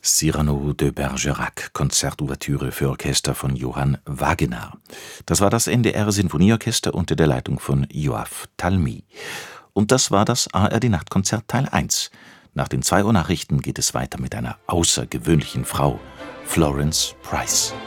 Cyrano de Bergerac, Konzertouvertüre für Orchester von Johann Wagenaar. Das war das NDR-Sinfonieorchester unter der Leitung von Yoav Talmi. Und das war das ARD-Nachtkonzert Teil 1. Nach den 2 Uhr Nachrichten geht es weiter mit einer außergewöhnlichen Frau, Florence Price.